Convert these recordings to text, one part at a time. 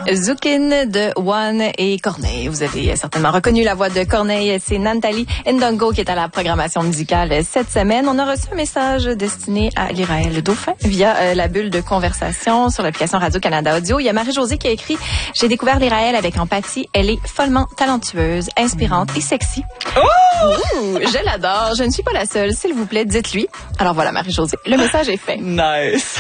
Zukin de One et Corneille. Vous avez certainement reconnu la voix de Corneille. C'est Nantali Ndongo qui est à la programmation musicale cette semaine. On a reçu un message destiné à l'Iraël Dauphin via la bulle de conversation sur l'application Radio-Canada Audio. Il y a Marie-Josée qui a écrit « J'ai découvert l'Iraël avec empathie. Elle est follement talentueuse, inspirante et sexy. » Ouh, je l'adore. Je ne suis pas la seule. S'il vous plaît, dites-lui. Alors voilà, Marie-Josée, le message est fait. Nice.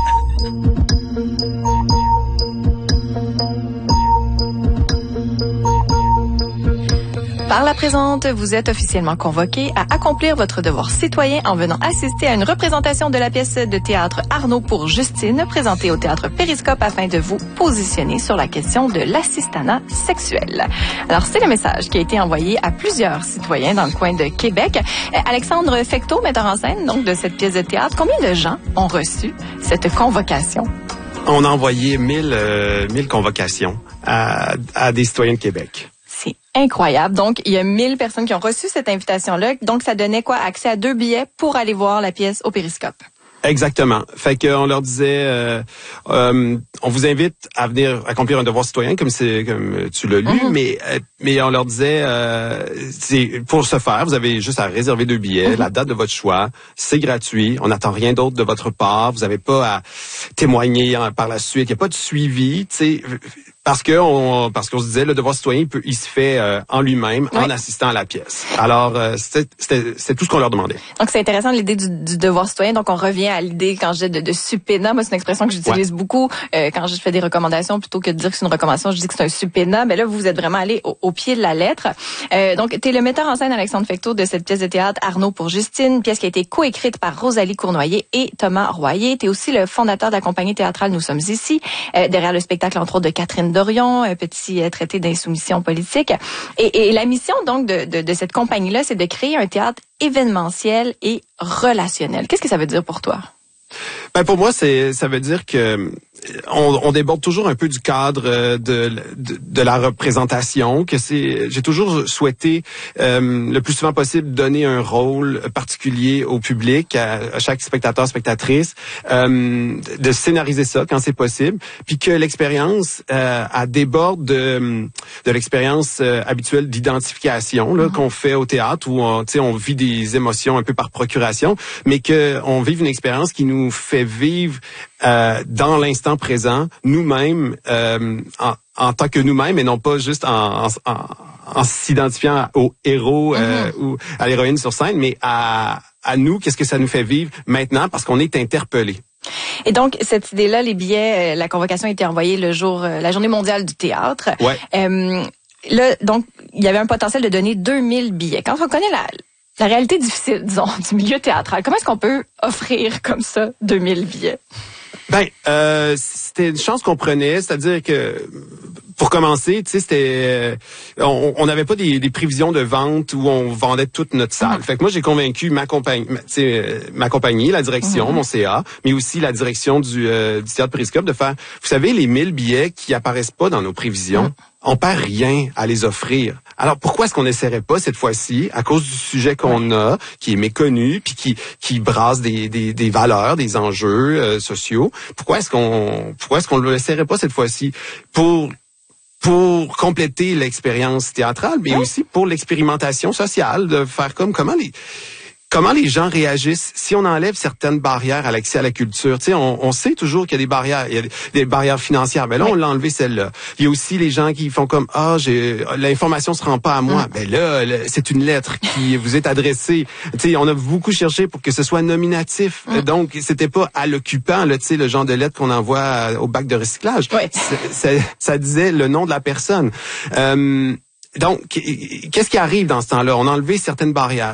Par la présente, vous êtes officiellement convoqué à accomplir votre devoir citoyen en venant assister à une représentation de la pièce de théâtre Arnaud pour Justine, présentée au théâtre Périscope afin de vous positionner sur la question de l'assistanat sexuel. Alors, c'est le message qui a été envoyé à plusieurs citoyens dans le coin de Québec. Alexandre Fecteau, metteur en scène donc de cette pièce de théâtre, combien de gens ont reçu cette convocation? On a envoyé 1000 convocations à des citoyens de Québec. C'est incroyable. Donc, il y a 1000 personnes qui ont reçu cette invitation-là. Donc, ça donnait quoi? Accès à 2 billets pour aller voir la pièce au Périscope. Exactement. Fait qu'on leur disait, on vous invite à venir accomplir un devoir citoyen, comme tu l'as lu, mais on leur disait, c'est pour ce faire, vous avez juste à réserver 2 billets, la date de votre choix, c'est gratuit, on n'attend rien d'autre de votre part, vous n'avez pas à témoigner par la suite, il n'y a pas de suivi, tu sais. Parce qu'on se disait, le devoir citoyen, il se fait en lui-même, en assistant à la pièce. Alors, c'est tout ce qu'on leur demandait. Donc, c'est intéressant l'idée du devoir citoyen. Donc, on revient à l'idée, quand je dis de subpoena, moi, c'est une expression que j'utilise beaucoup quand je fais des recommandations. Plutôt que de dire que c'est une recommandation, je dis que c'est un subpoena. Mais là, vous êtes vraiment allé au pied de la lettre. Donc, t'es le metteur en scène, Alexandre Fecteau, de cette pièce de théâtre Arnaud pour Justine, pièce qui a été coécrite par Rosalie Cournoyer et Thomas Royer. T'es aussi le fondateur de la compagnie théâtrale Nous sommes ici, derrière le spectacle, entre autres, de Catherine Dorion, un petit traité d'insoumission politique. Et la mission, donc, de cette compagnie-là, c'est de créer un théâtre événementiel et relationnel. Qu'est-ce que ça veut dire pour toi? Ben pour moi, ça veut dire que on déborde toujours un peu du cadre de la représentation. J'ai toujours souhaité le plus souvent possible donner un rôle particulier au public, à chaque spectateur, spectatrice, de scénariser ça quand c'est possible, puis que l'expérience elle déborde de l'expérience habituelle d'identification là qu'on fait au théâtre où on vit des émotions un peu par procuration, mais que on vive une expérience qui nous fait vivre dans l'instant présent, nous-mêmes, en tant que nous-mêmes, et non pas juste en s'identifiant au héros ou à l'héroïne sur scène, mais à nous, qu'est-ce que ça nous fait vivre maintenant, parce qu'on est interpellé. Et donc, cette idée-là, les billets, la convocation a été envoyée la journée mondiale du théâtre. Ouais. Là, donc, il y avait un potentiel de donner 2000 billets. Quand on connaît la réalité difficile, disons, du milieu théâtral, comment est-ce qu'on peut offrir comme ça 2000 billets? Ben, c'était une chance qu'on prenait, c'est-à-dire que pour commencer, tu sais, c'était on n'avait pas des prévisions de vente où on vendait toute notre salle. Fait que moi j'ai convaincu ma compagnie, la direction, mon CA, mais aussi la direction du théâtre Périscope de faire, vous savez, les 1000 billets qui apparaissent pas dans nos prévisions, on perd rien à les offrir. Alors pourquoi est-ce qu'on n'essaierait pas cette fois-ci, à cause du sujet qu'on a, qui est méconnu, puis qui brasse des valeurs, des enjeux sociaux, pourquoi est-ce qu'on le laisserait pas cette fois-ci pour compléter l'expérience théâtrale, mais aussi pour l'expérimentation sociale, de faire comment les gens réagissent si on enlève certaines barrières à l'accès à la culture. Tu sais, on sait toujours qu'il y a des barrières, il y a des barrières financières. Mais là, on l'a enlevé celle-là. Il y a aussi les gens qui font comme l'information se rend pas à moi. Ben là, c'est une lettre qui vous est adressée. Tu sais, on a beaucoup cherché pour que ce soit nominatif. Donc, c'était pas à l'occupant, là, tu sais, le genre de lettre qu'on envoie au bac de recyclage. Ça disait le nom de la personne. Donc, qu'est-ce qui arrive dans ce temps-là? On a enlevé certaines barrières.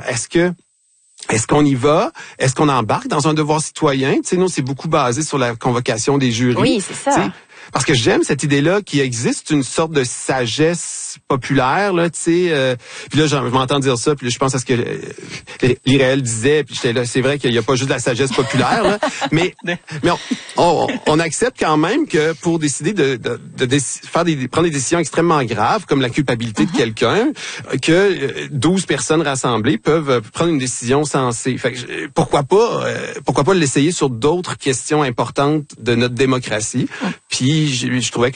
Est-ce qu'on y va? Est-ce qu'on embarque dans un devoir citoyen? Tu sais, nous, c'est beaucoup basé sur la convocation des jurys. Oui, c'est ça. T'sais, parce que j'aime cette idée-là qui existe une sorte de sagesse populaire, là, tu sais. Puis là, je m'entends dire ça, puis là, je pense à ce que l'Iraël disait, puis j'étais là, c'est vrai qu'il n'y a pas juste de la sagesse populaire, là, mais on accepte quand même que pour décider prendre des décisions extrêmement graves, comme la culpabilité de quelqu'un, que 12 personnes rassemblées peuvent prendre une décision sensée. Fait que, pourquoi pas l'essayer sur d'autres questions importantes de notre démocratie? Puis je trouvais